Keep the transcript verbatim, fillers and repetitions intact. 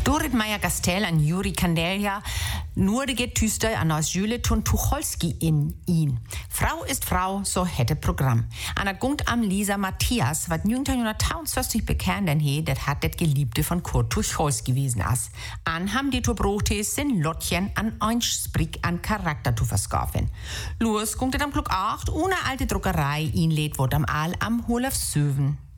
Dorit Meyer-Gastel an Juri Kandelia, nur de geht Tüster an aus Jule tun Tucholsky in ihn. Frau ist Frau, so hätte Programm. An der Gungt am Lisa Matthias, wat neunzehnhunderteinundzwanzig bekannt denn he, dat hat det Geliebte von Kurt Tucholsky gewesen as. An haben die Tobrotes sind Lottchen an Einsprig an Charakter zu verskaufen. Los gungt am Klug acht, ohne alte Druckerei, ihn lädt wort am Aal am Holaf Söven.